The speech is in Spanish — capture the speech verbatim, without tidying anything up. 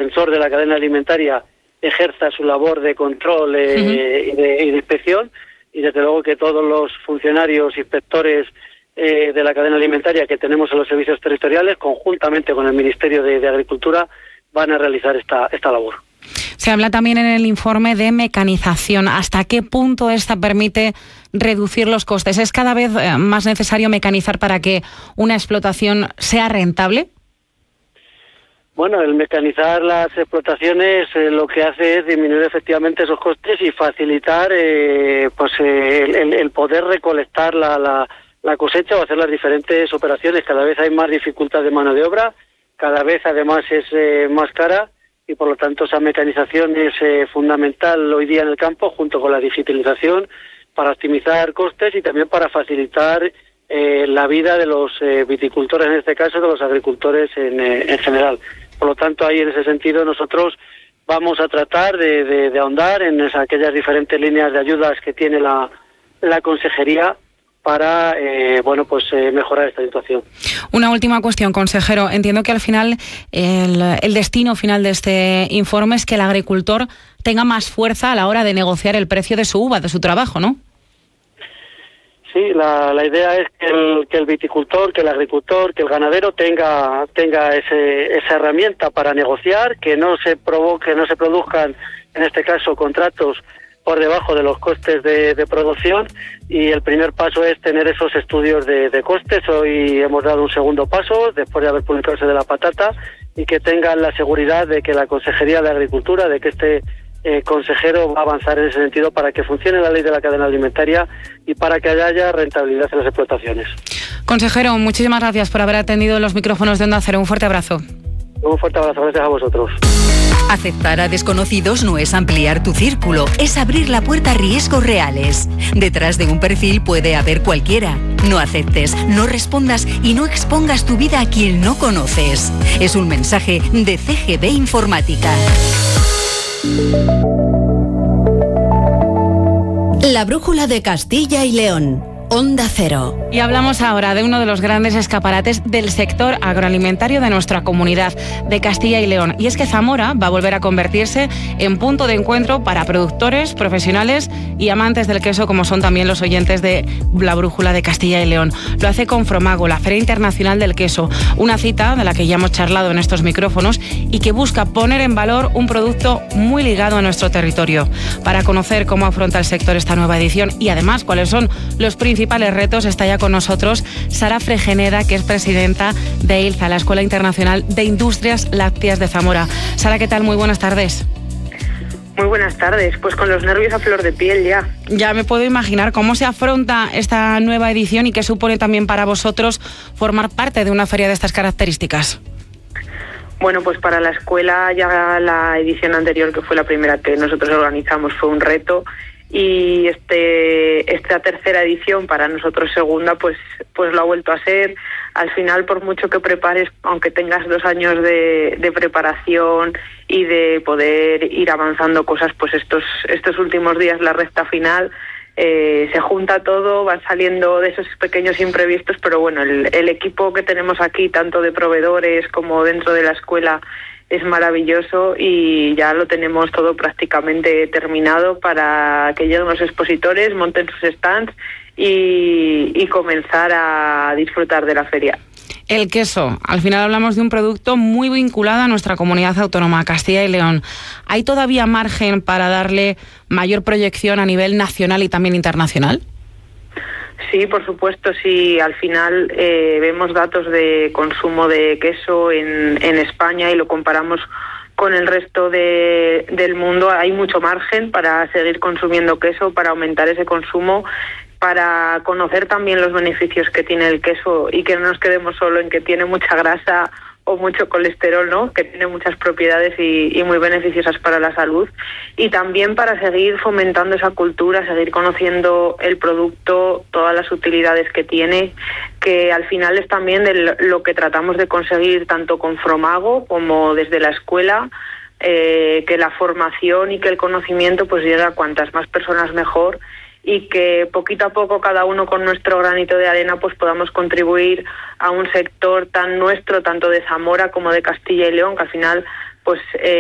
defensor de la cadena alimentaria ejerza su labor de control eh, uh-huh. y, de, y de inspección, y desde luego que todos los funcionarios, inspectores eh, de la cadena alimentaria que tenemos en los servicios territoriales, conjuntamente con el Ministerio de, de Agricultura, van a realizar esta, esta labor. Se habla también en el informe de mecanización. ¿Hasta qué punto esta permite reducir los costes? ¿Es cada vez más necesario mecanizar para que una explotación sea rentable? Bueno, el mecanizar las explotaciones eh, lo que hace es disminuir efectivamente esos costes y facilitar eh, pues eh, el, el poder recolectar la, la, la cosecha o hacer las diferentes operaciones. Cada vez hay más dificultad de mano de obra, cada vez además es eh, más cara, y por lo tanto esa mecanización es eh, fundamental hoy día en el campo, junto con la digitalización, para optimizar costes y también para facilitar eh, la vida de los eh, viticultores, en este caso de los agricultores en, eh, en general. Por lo tanto, ahí en ese sentido nosotros vamos a tratar de, de, de ahondar en esas, aquellas diferentes líneas de ayudas que tiene la, la consejería para eh, bueno pues eh, mejorar esta situación. Una última cuestión, consejero. Entiendo que al final el, el destino final de este informe es que el agricultor tenga más fuerza a la hora de negociar el precio de su uva, de su trabajo, ¿no? Sí, la, la idea es que el, que el viticultor, que el agricultor, que el ganadero tenga tenga ese, esa herramienta para negociar, que no se provoque, no se produzcan, en este caso, contratos por debajo de los costes de, de producción, y el primer paso es tener esos estudios de, de costes. Hoy hemos dado un segundo paso, después de haber publicado ese de la patata, y que tengan la seguridad de que la Consejería de Agricultura, de que este Eh, consejero va a avanzar en ese sentido para que funcione la ley de la cadena alimentaria y para que haya rentabilidad en las explotaciones. Consejero, muchísimas gracias por haber atendido los micrófonos de Onda Cero. Un fuerte abrazo. Un fuerte abrazo, gracias a vosotros. Aceptar a desconocidos no es ampliar tu círculo, es abrir la puerta a riesgos reales. Detrás de un perfil puede haber cualquiera. No aceptes, no respondas y no expongas tu vida a quien no conoces. Es un mensaje de C G B Informática. La brújula de Castilla y León. Onda Cero. Y hablamos ahora de uno de los grandes escaparates del sector agroalimentario de nuestra comunidad, de Castilla y León. Y es que Zamora va a volver a convertirse en punto de encuentro para productores, profesionales y amantes del queso, como son también los oyentes de la brújula de Castilla y León. Lo hace con Fromago, la Feria Internacional del Queso, una cita de la que ya hemos charlado en estos micrófonos y que busca poner en valor un producto muy ligado a nuestro territorio. Para conocer cómo afronta el sector esta nueva edición y además cuáles son los principales retos, está ya con nosotros Sara Fregeneda, que es presidenta de ILZA, la Escuela Internacional de Industrias Lácteas de Zamora. Sara, ¿qué tal? Muy buenas tardes. Muy buenas tardes, pues con los nervios a flor de piel ya. Ya me puedo imaginar cómo se afronta esta nueva edición y qué supone también para vosotros formar parte de una feria de estas características. Bueno, pues para la escuela ya la edición anterior, que fue la primera que nosotros organizamos, fue un reto. Y este esta tercera edición, para nosotros segunda, pues pues lo ha vuelto a ser. Al final, por mucho que prepares, aunque tengas dos años de, de preparación y de poder ir avanzando cosas, pues estos estos últimos días, la recta final, eh, se junta todo, van saliendo de esos pequeños imprevistos, pero bueno, el, el equipo que tenemos aquí, tanto de proveedores como dentro de la escuela, es maravilloso y ya lo tenemos todo prácticamente terminado para que lleguen los expositores, monten sus stands y, y comenzar a disfrutar de la feria. El queso, al final hablamos de un producto muy vinculado a nuestra comunidad autónoma, Castilla y León. ¿Hay todavía margen para darle mayor proyección a nivel nacional y también internacional? Sí, por supuesto, sí. Al final eh, vemos datos de consumo de queso en, en España y lo comparamos con el resto de, del mundo. Hay mucho margen para seguir consumiendo queso, para aumentar ese consumo, para conocer también los beneficios que tiene el queso y que no nos quedemos solo en que tiene mucha grasa o mucho colesterol, ¿no? Que tiene muchas propiedades y, y muy beneficiosas para la salud, y también para seguir fomentando esa cultura, seguir conociendo el producto, todas las utilidades que tiene, que al final es también de lo que tratamos de conseguir tanto con Fromago como desde la escuela, eh, que la formación y que el conocimiento pues llegue a cuantas más personas mejor, y que poquito a poco cada uno con nuestro granito de arena pues podamos contribuir a un sector tan nuestro, tanto de Zamora como de Castilla y León, que al final pues eh,